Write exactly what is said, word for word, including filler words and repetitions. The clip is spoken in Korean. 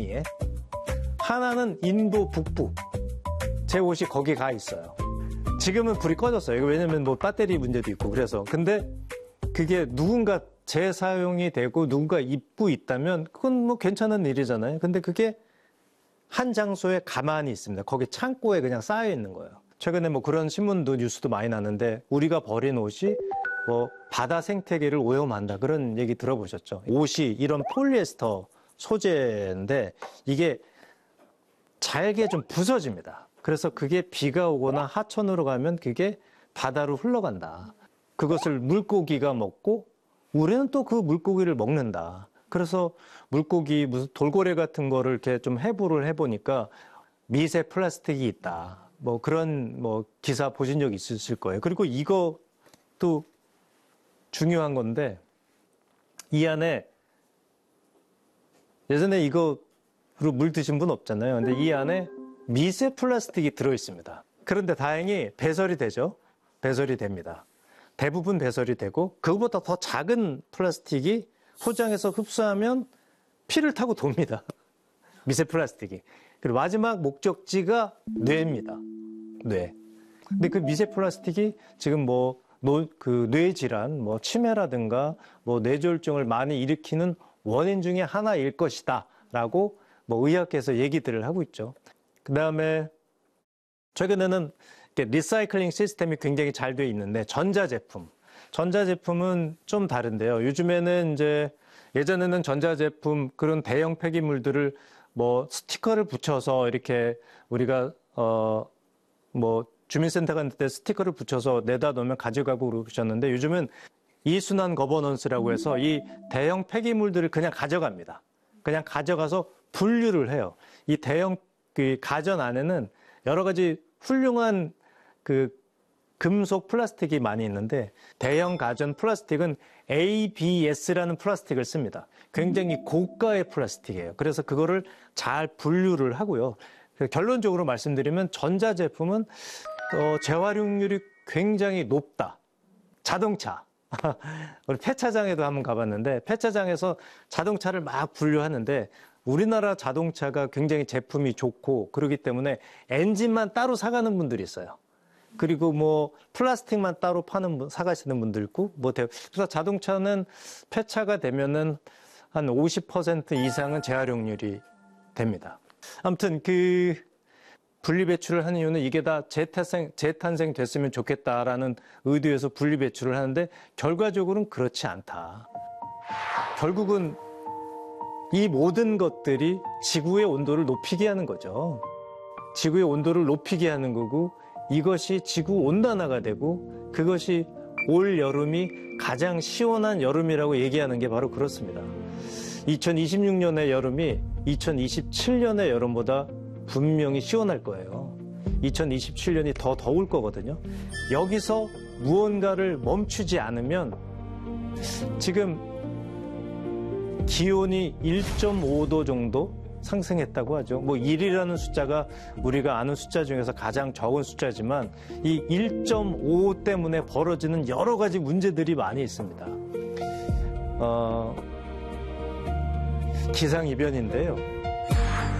남미에, 하나는 인도 북부. 제 옷이 거기 가 있어요. 지금은 불이 꺼졌어요. 왜냐면 뭐 배터리 문제도 있고 그래서. 근데 그게 누군가 재사용이 되고 누군가 입고 있다면 그건 뭐 괜찮은 일이잖아요. 근데 그게 한 장소에 가만히 있습니다. 거기 창고에 그냥 쌓여 있는 거예요. 최근에 뭐 그런 신문도 뉴스도 많이 나는데 우리가 버린 옷이 뭐 바다 생태계를 오염한다 그런 얘기 들어보셨죠? 옷이 이런 폴리에스터 소재인데 이게 잘게 좀 부서집니다. 그래서 그게 비가 오거나 하천으로 가면 그게 바다로 흘러간다. 그것을 물고기가 먹고 우리는 또 그 물고기를 먹는다. 그래서 물고기 무슨 돌고래 같은 거를 이렇게 좀 해부를 해보니까 미세 플라스틱이 있다. 뭐 그런 뭐 기사 보신 적 있으실 거예요. 그리고 이것도 중요한 건데 이 안에 예전에 이거로 물 드신 분 없잖아요. 근데 이 안에 미세 플라스틱이 들어있습니다. 그런데 다행히 배설이 되죠. 배설이 됩니다. 대부분 배설이 되고 그것보다 더 작은 플라스틱이 포장해서 흡수하면 피를 타고 돕니다. 미세 플라스틱이. 그리고 마지막 목적지가 뇌입니다. 뇌. 근데 그 미세 플라스틱이 지금 뭐 노, 그 뇌질환, 뭐 치매라든가 뭐 뇌졸중을 많이 일으키는 원인 중에 하나일 것이다라고 뭐 의학계에서 얘기들을 하고 있죠. 그 다음에 최근에는 리사이클링 시스템이 굉장히 잘 되어 있는데 전자제품. 전자제품은 좀 다른데요. 요즘에는 이제 예전에는 전자제품 그런 대형 폐기물들을 뭐 스티커를 붙여서 이렇게 우리가 어 뭐 주민센터 갔을 때 스티커를 붙여서 내다 놓으면 가져가고 그러셨는데 요즘은 이순환 거버넌스라고 해서 이 대형 폐기물들을 그냥 가져갑니다. 그냥 가져가서 분류를 해요. 이 대형 그 가전 안에는 여러 가지 훌륭한 그 금속 플라스틱이 많이 있는데 대형 가전 플라스틱은 에이비에스라는 플라스틱을 씁니다. 굉장히 고가의 플라스틱이에요. 그래서 그거를 잘 분류를 하고요. 결론적으로 말씀드리면 전자제품은 어, 재활용률이 굉장히 높다. 자동차. 우리 폐차장에도 한번 가봤는데 폐차장에서 자동차를 막 분류하는데 우리나라 자동차가 굉장히 제품이 좋고 그러기 때문에 엔진만 따로 사가는 분들이 있어요. 그리고 뭐 플라스틱만 따로 파는 분, 사가시는 분들 있고 뭐 그래서 자동차는 폐차가 되면은 한 오십 퍼센트 이상은 재활용률이 됩니다. 아무튼 그 분리배출을 하는 이유는 이게 다 재탄생, 재탄생 됐으면 좋겠다라는 의도에서 분리배출을 하는데 결과적으로는 그렇지 않다. 결국은 이 모든 것들이 지구의 온도를 높이게 하는 거죠. 지구의 온도를 높이게 하는 거고 이것이 지구 온난화가 되고 그것이 올 여름이 가장 시원한 여름이라고 얘기하는 게 바로 그렇습니다. 이천이십육 년의 여름이 이천이십칠 년의 여름보다 분명히 시원할 거예요. 이천이십칠 년이 더 더울 거거든요. 여기서 무언가를 멈추지 않으면 지금 기온이 일 점 오 도 정도 상승했다고 하죠. 뭐 일이라는 숫자가 우리가 아는 숫자 중에서 가장 적은 숫자지만 이 일 점 오 때문에 벌어지는 여러 가지 문제들이 많이 있습니다. 어, 기상이변인데요.